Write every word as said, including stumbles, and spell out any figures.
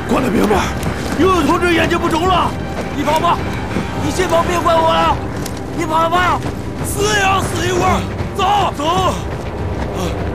关了明白， 有同志眼睛不中了，你跑吧，你先跑，别怪我了。你跑吧，死也要死一会儿。走走。